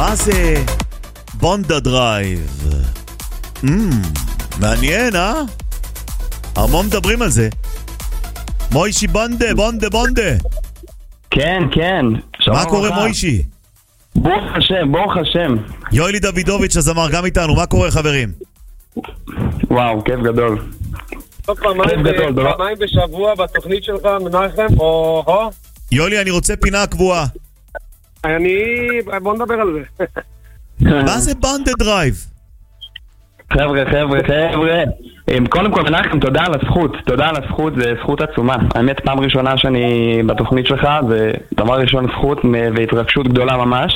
מה זה בונדה דרייב? מעניין, המון מדברים על זה. מוישי בונדה. כן. מה קורה מוישי? ברוך השם. יואלי דוידוביץ' הזמר גם איתנו, מה קורה חברים? וואו, כיף גדול. פעמיים בשבוע בתוכנית שלך מנחם, יואלי, אני רוצה פינה קבועה. בוא נדבר על זה. מה זה בונדה דרייב? חבר'ה, קודם כל מנחם, תודה על הזכות, זה זכות עצומה. האמת, פעם ראשונה שאני בתוכנית שלך, זה דבר ראשון זכות והתרגשות גדולה ממש.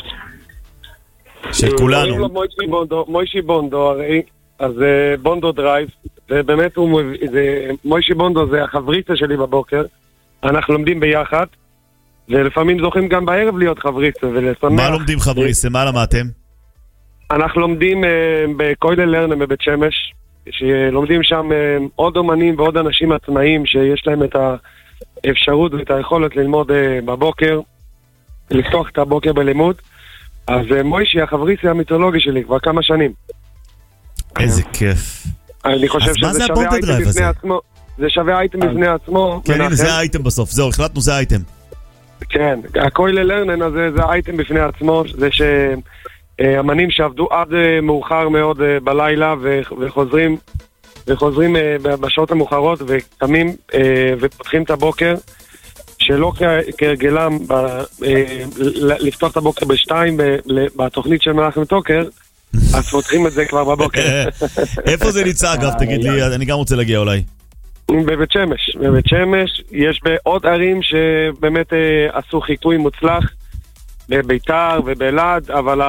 של כולנו. מוישי בונדו, הרי, אז בונדו דרייב, ובאמת מוישי בונדו זה החבריסה שלי בבוקר, אנחנו לומדים ביחד, ולפעמים זוכים גם בערב להיות חבריסה. מה לומדים חבריסה? מה למדתם? אנחנו לומדים בקוילל לרנם בבית שמש, שלומדים שם עוד אומנים ועוד אנשים עצמאיים שיש להם את האפשרות ואת היכולת ללמוד בבוקר, לפתוח את הבוקר בלימוד. אז מוישי החבריסי המיתולוגי שלי כבר כמה שנים. איזה כיף. אני חושב שזה שווה אייטם בפני עצמו. זה שווה אייטם בפני עצמו. כן, הנה זה האייטם בסוף, זהו, החלטנו זה האייטם. כן, הקוילל לרנם הזה זה האייטם בפני עצמו, זה אמנים שעבדו עד מאוחר מאוד בלילה וחוזרים בשעות המאוחרות וקמים ופותחים את הבוקר שלא כרגלם לפתוח את הבוקר בשתיים בתוכנית של מנחם טוקר, אז פותחים את זה כבר בבוקר. איפה זה נמצא אגב? תגיד לי, אני גם רוצה להגיע אולי. בבית שמש יש בעוד ערים שבאמת עשו חיקוי מוצלח, בביתר ובאלעד, אבל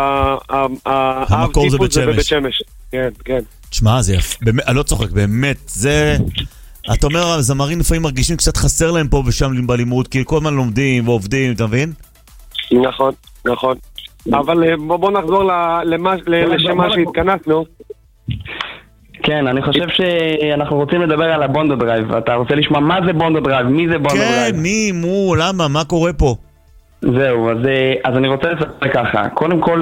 המקור זה בית שמש. כן. תשמע, זה יפה, אני לא צוחק, באמת, זה... אתה אומר, הזמרים לפעמים מרגישים קצת חסר להם פה ושם בלימוד, כי כל הזמן לומדים ועובדים, אתה מבין? נכון. אבל בוא נחזור לשם מה שהתכנסנו. כן, אני חושב שאנחנו רוצים לדבר על הבונדו דרייב. אתה רוצה לשמוע מה זה בונדו דרייב? מי זה בונדו דרייב? כן, מי, למה, מה קורה פה? זהו, אז אני רוצה לספר ככה. קודם כל,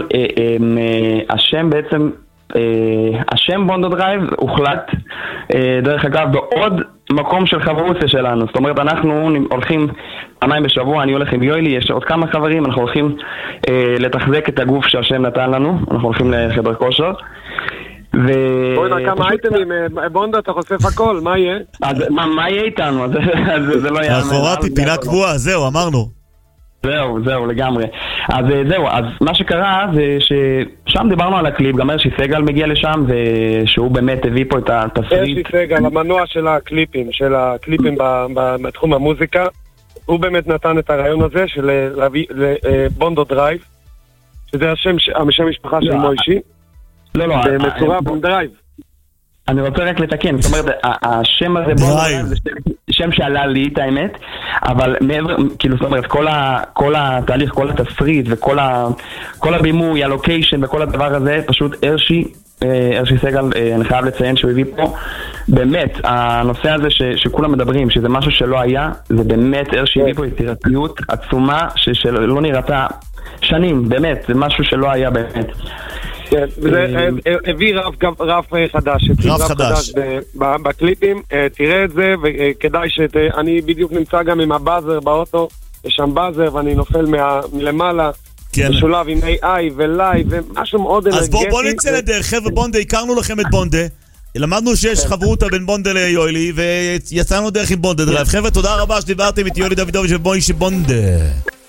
השם בעצם, השם בונדו דרייב הוחלט, דרך אגב, בעוד מקום של חברוסיה שלנו. זאת אומרת, אנחנו הולכים פעמיים בשבוע, אני הולך עם יואלי, יש עוד כמה חברים, אנחנו הולכים לתחזק את הגוף שהשם נתן לנו, אנחנו הולכים לחדר כושר. בואי נע כמה אייטמים, בונדו אתה חושף הכל, מה יהיה? מה יהיה איתנו? זה לא יהיה... אחורתי, פינה קבועה, זהו, אמרנו. זהו, לגמרי. אז מה שקרה זה ששם דיברנו על הקליפ, גם ארשי סגל מגיע לשם, ושהוא באמת הביא פה את התסריט. ארשי סגל, המנוע של הקליפים בתחום המוזיקה, הוא באמת נתן את הרעיון הזה של להביא לבונדו דרייב, שזה השם משפחה של מוישי. לא, במצורה בונדו דרייב. אני רוצה רק לתקן, זאת אומרת, השם הזה בונדו דרייב זה שם שעלה לי את האמת, אבל מעבר, כאילו, זאת אומרת, כל התהליך, כל התסריט וכל הבימוי, הלוקיישן וכל הדבר הזה, פשוט ארשי סגל, אני חייב לציין שהוא הביא פה, באמת, הנושא הזה שכולם מדברים, שזה משהו שלא היה, זה באמת ארשי הביא פה יצירתיות עצומה שלא נראתה שנים, באמת, זה משהו שלא היה באמת. כן, וזה הביא רף חדש בקליפים, תראה את זה, וכדאי שאני בדיוק נמצא גם עם הבאזר באוטו, יש שם באזר ואני נופל מלמעלה, משולב עם AI ולייב ומשהו מאוד אנרגטי. אז בואו נצא לדרך, חבר'ה בונדה, הכרנו לכם את בונדה, למדנו שיש חברותה בין בונדה ליואלי, ויצאנו דרך עם בונדה דרייב. חבר'ה, תודה רבה שדיברתם את יואלי דוידוביץ' ומוישי בונדה.